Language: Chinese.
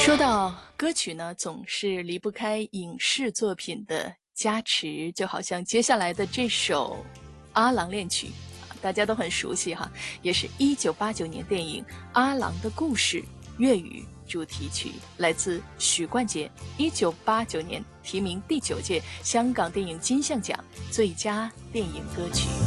说到歌曲呢，总是离不开影视作品的加持，就好像接下来的这首《阿郎恋曲》，大家都很熟悉哈，也是1989年电影《阿郎的故事》粤语主题曲，来自许冠杰，1989年提名第9届香港电影金像奖最佳电影歌曲。